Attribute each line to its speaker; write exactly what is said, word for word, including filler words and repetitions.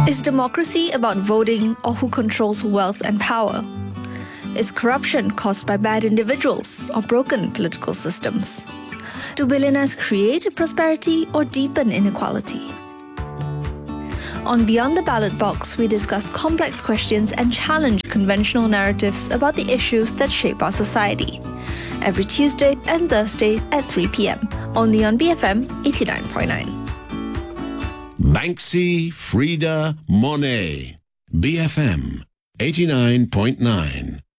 Speaker 1: Is democracy about voting or who controls wealth and power? Is corruption caused by bad individuals or broken political systems? Do billionaires create prosperity or deepen inequality? On Beyond the Ballot Box, we discuss complex questions and challenge conventional narratives about the issues that shape our society. Every Tuesday and Thursday at three p.m. only on B F M eighty-nine point nine.
Speaker 2: Banksy, Frida, Monet. B F M eighty-nine point nine.